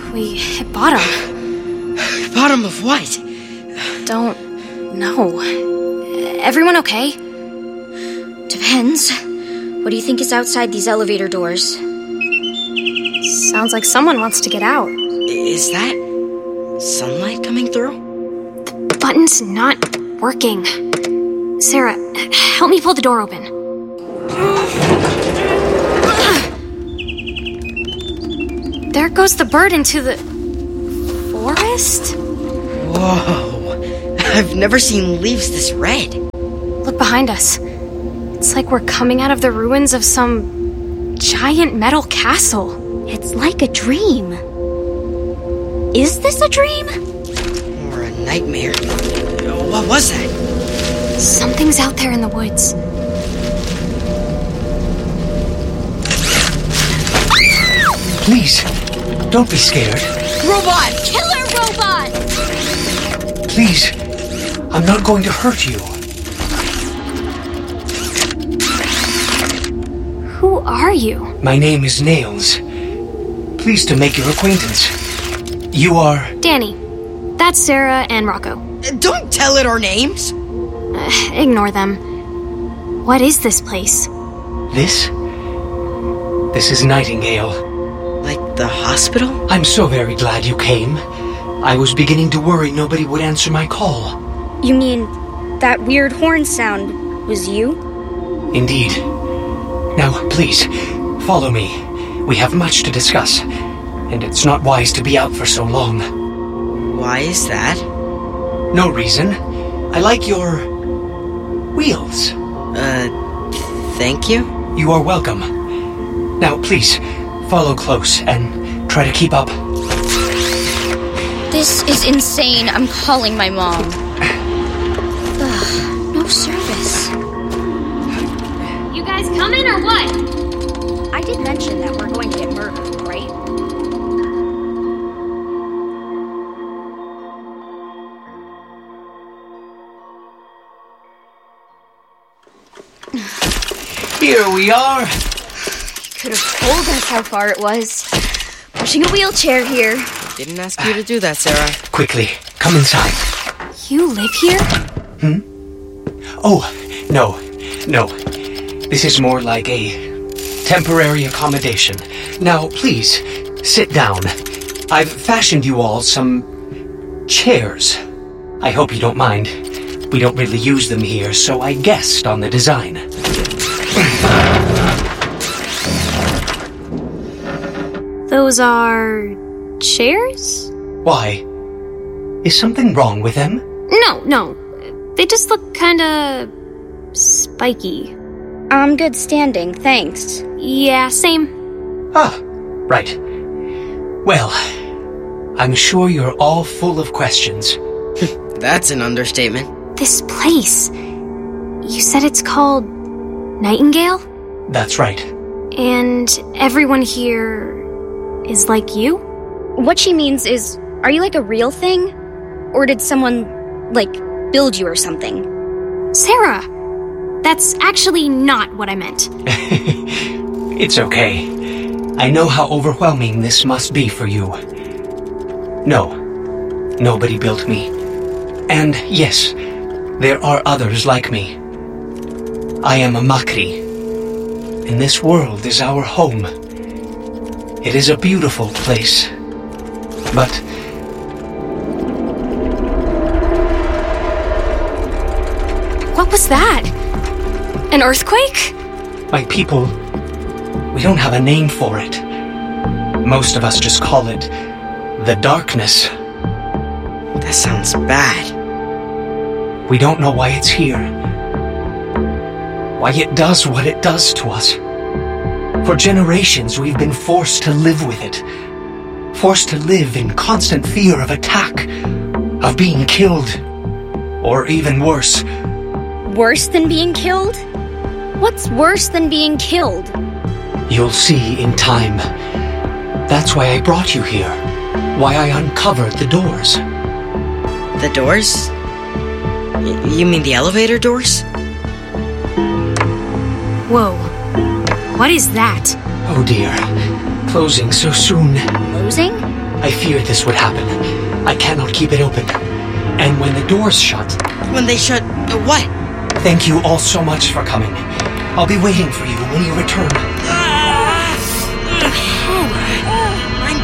We hit bottom. Bottom of what? Don't know. Everyone okay? Depends. What do you think is outside these elevator doors? Sounds like someone wants to get out. Is that sunlight coming through? The button's not working. Sarah, help me pull the door open. There goes the bird into the forest? Whoa. I've never seen leaves this red. Look behind us. It's like we're coming out of the ruins of some giant metal castle. It's like a dream. Is this a dream? Or a nightmare. What was that? Something's out there in the woods. Please, don't be scared. Robot! Killer robot! Please, I'm not going to hurt you. Who are you? My name is Nails. Pleased to make your acquaintance. You are... Danny. That's Sarah and Rocco. Don't tell it our names! Ignore them. What is this place? This? This is Nightingale. Like the hospital? I'm so very glad you came. I was beginning to worry nobody would answer my call. You mean that weird horn sound was you? Indeed. Now, please, follow me. We have much to discuss, and it's not wise to be out for so long. Why is that? No reason. I like your... wheels. Thank you? You are welcome. Now, please, follow close and try to keep up. This is insane. I'm calling my mom. Ugh, no service. You guys coming or what? I did mention that we're going to get murdered, right? Here we are. Could have told us how far it was. Pushing a wheelchair here. Didn't ask you to do that, Sarah. Quickly, come inside. You live here? Oh, no. This is more like a temporary accommodation. Now, please, sit down. I've fashioned you all some chairs. I hope you don't mind. We don't really use them here, so I guessed on the design. Those are... chairs? Why? Is something wrong with them? No. They just look kinda... spiky. I'm good standing, thanks. Yeah, same. Ah, right. Well, I'm sure you're all full of questions. That's an understatement. This place... You said it's called... Nightingale? That's right. And everyone here... is like you? What she means is, are you like a real thing? Or did someone, like, build you or something? Sarah! That's actually not what I meant. It's okay. I know how overwhelming this must be for you. No, nobody built me. And yes, there are others like me. I am a Makri, and this world is our home. It is a beautiful place, but... What was that? An earthquake? My people, we don't have a name for it. Most of us just call it the darkness. That sounds bad. We don't know why it's here. Why it does what it does to us. For generations, we've been forced to live with it. Forced to live in constant fear of attack, of being killed, or even worse. Worse than being killed? What's worse than being killed? You'll see in time. That's why I brought you here. Why I uncovered the doors. The doors? You mean the elevator doors? Whoa. What is that? Oh dear. Closing so soon. Closing? I feared this would happen. I cannot keep it open. And when the doors shut... When they shut... what? Thank you all so much for coming. I'll be waiting for you when you return. I'm